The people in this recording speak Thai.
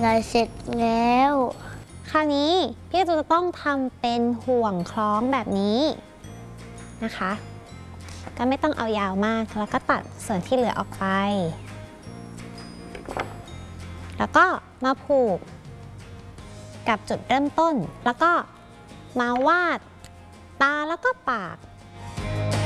ไงเสร็จแล้วคราวนี้พี่จะต้องทำเป็นห่วงคล้องแบบนี้นะคะก็ไม่ต้องเอายาวมากแล้วก็ตัดส่วนที่เหลือออกไปแล้วก็มาผูกกับจุดเริ่มต้นแล้วก็มาวาดตาแล้วก็ปาก